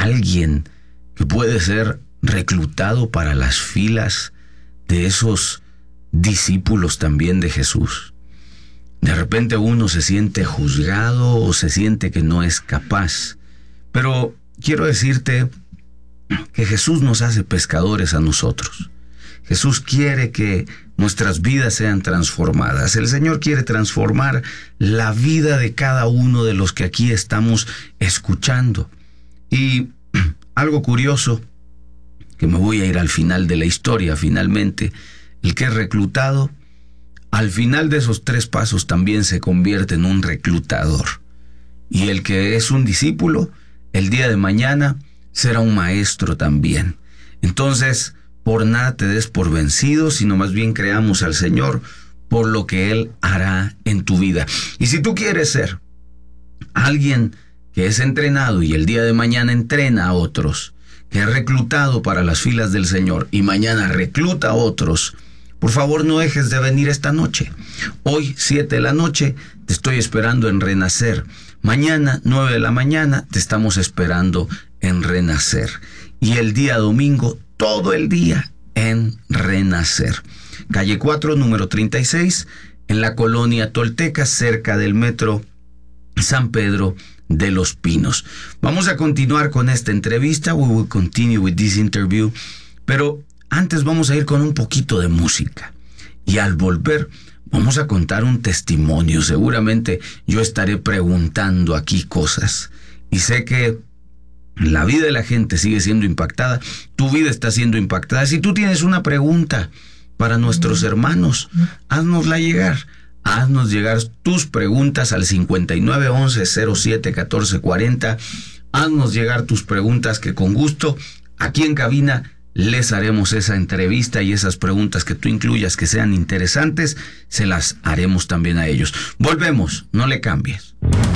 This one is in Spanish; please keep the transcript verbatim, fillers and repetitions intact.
alguien que puede ser reclutado para las filas de esos discípulos también de Jesús. De repente uno se siente juzgado o se siente que no es capaz. Pero quiero decirte que Jesús nos hace pescadores a nosotros. Jesús quiere que nuestras vidas sean transformadas. El Señor quiere transformar la vida de cada uno de los que aquí estamos escuchando. Y algo curioso, que me voy a ir al final de la historia finalmente, el que es reclutado, al final de esos tres pasos también se convierte en un reclutador. Y el que es un discípulo, el día de mañana será un maestro también. Entonces, por nada te des por vencido, sino más bien creamos al Señor por lo que Él hará en tu vida. Y si tú quieres ser alguien que es entrenado y el día de mañana entrena a otros, que es reclutado para las filas del Señor y mañana recluta a otros, por favor no dejes de venir esta noche. Hoy, siete de la noche, te estoy esperando en Renacer. Mañana, nueve de la mañana, te estamos esperando en Renacer. Y el día domingo, todo el día en Renacer. Calle cuatro, número treinta y seis, en la colonia Tolteca, cerca del metro San Pedro de los Pinos. Vamos a continuar con esta entrevista. We will continue with this interview. Pero antes vamos a ir con un poquito de música. Y al volver vamos a contar un testimonio. Seguramente yo estaré preguntando aquí cosas. Y sé que la vida de la gente sigue siendo impactada. Tu vida está siendo impactada. Si tú tienes una pregunta para nuestros hermanos, haznosla llegar. Haznos llegar tus preguntas al cincuenta y nueve once cero siete catorce cuarenta. Haznos llegar tus preguntas que con gusto aquí en cabina les haremos esa entrevista y esas preguntas que tú incluyas que sean interesantes, se las haremos también a ellos. Volvemos, no le cambies.